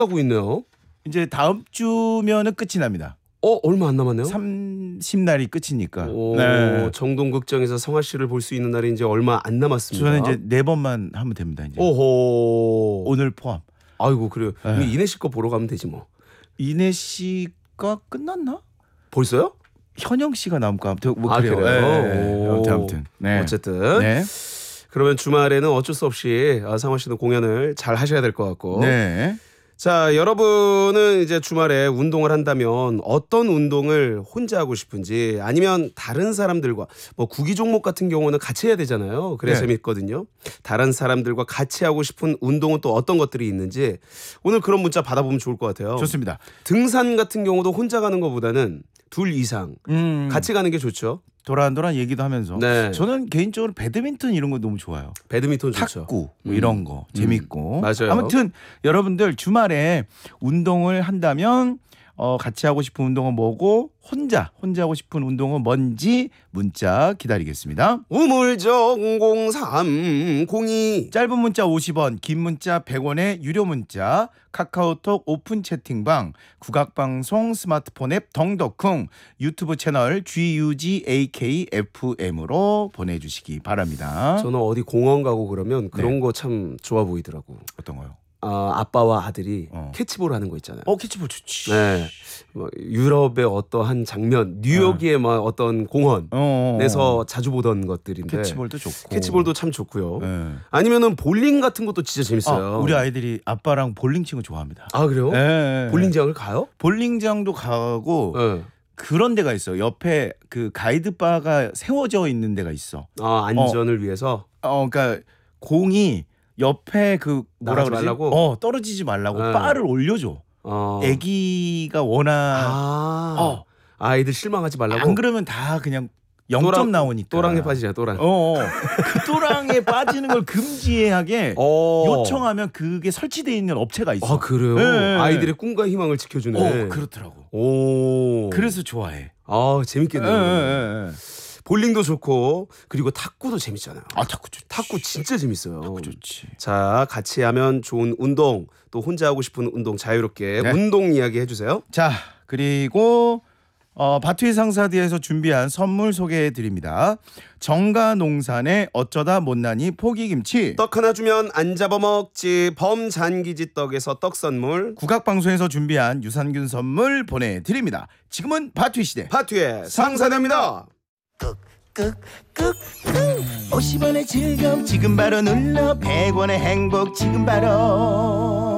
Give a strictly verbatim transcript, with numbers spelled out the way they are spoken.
하고 있네요. 이제 다음 주면은 끝이 납니다. 어 얼마 안 남았네요. 삼십 날이 끝이니까. 오, 네. 정동극장에서 성화 씨를 볼 수 있는 날이 이제 얼마 안 남았습니다. 저는 이제 네 번만 하면 됩니다. 이제. 오호. 오늘 포함. 아이고 그래요. 네. 우리 이내 씨 거 보러 가면 되지 뭐. 이내 씨가 끝났나? 벌써요? 현영 씨가 나올까? 아무튼 뭐 아, 그래요. 그래요? 네. 오. 아무튼, 아무튼. 네. 어쨌든 네. 그러면 주말에는 어쩔 수 없이 상화 씨는 공연을 잘 하셔야 될 것 같고. 네. 자, 여러분은 이제 주말에 운동을 한다면 어떤 운동을 혼자 하고 싶은지 아니면 다른 사람들과 뭐 구기 종목 같은 경우는 같이 해야 되잖아요. 그래야 네. 재밌거든요. 다른 사람들과 같이 하고 싶은 운동은 또 어떤 것들이 있는지 오늘 그런 문자 받아보면 좋을 것 같아요. 좋습니다. 등산 같은 경우도 혼자 가는 것보다는 둘 이상 음. 같이 가는 게 좋죠. 도란도란 얘기도 하면서. 네. 저는 개인적으로 배드민턴 이런 거 너무 좋아요. 배드민턴 좋죠. 탁구 뭐 음. 이런 거 재밌고. 맞아요. 아무튼 여러분들 주말에 운동을 한다면 어, 같이 하고 싶은 운동은 뭐고 혼자 혼자 하고 싶은 운동은 뭔지 문자 기다리겠습니다. 우물정 공삼공이 짧은 문자 오십 원, 긴 문자 백 원의 유료 문자, 카카오톡 오픈 채팅방, 국악방송 스마트폰 앱 덩덕쿵, 유튜브 채널 지유지에이케이에프엠으로 보내주시기 바랍니다. 저는 어디 공원 가고 그러면 그런 네. 거 참 좋아 보이더라고. 어떤 거요? 아, 아빠와 아들이 어. 캐치볼 하는 거 있잖아요. 어 캐치볼 좋지. 네. 뭐 유럽의 어떠한 장면, 뉴욕의 막 어떤 공원에서 어. 자주 보던 것들인데 캐치볼도 좋고. 캐치볼도 참 좋고요. 네. 아니면은 볼링 같은 것도 진짜 재밌어요. 아, 우리 아이들이 아빠랑 볼링 치는 거 좋아합니다. 아, 그래요? 네. 볼링장을 가요? 볼링장도 가고 네. 그런 데가 있어. 옆에 그 가이드 바가 세워져 있는 데가 있어. 아, 안전을 위해서. 어, 그러니까 공이 옆에 그 뭐라 나가지 그러지? 말라고? 어, 떨어지지 말라고 네. 바를 올려줘. 어. 애기가 워낙 아. 어. 아이들 실망하지 말라고. 안 그러면 다 그냥 영 점 또랑, 나오니까. 또랑에 빠지냐, 또랑. 어, 어. 그 또랑에 빠지는 걸 금지하게 어. 요청하면 그게 설치되어 있는 업체가 있어. 아, 그래요? 네. 아이들의 꿈과 희망을 지켜주네. 어, 그렇더라고. 오. 그래서 좋아해. 아, 재밌겠네요. 예, 예, 예. 볼링도 좋고 그리고 탁구도 재밌잖아요. 아, 탁구 좋지. 탁구 진짜 재밌어요. 탁구 좋지. 자, 같이 하면 좋은 운동, 또 혼자 하고 싶은 운동 자유롭게 네. 운동 이야기 해주세요. 자, 그리고 어, 바투이 상사디에서 준비한 선물 소개해 드립니다. 정가농산의 어쩌다 못난이 포기김치, 떡 하나 주면 안 잡아먹지 범잔기지 떡에서 떡 선물, 국악방송에서 준비한 유산균 선물 보내드립니다. 지금은 바투이 시대. 바투의 상사됩니다. 끄끄끄 오십 원의 즐거움 지금 바로 눌러 백 원의 행복 지금 바로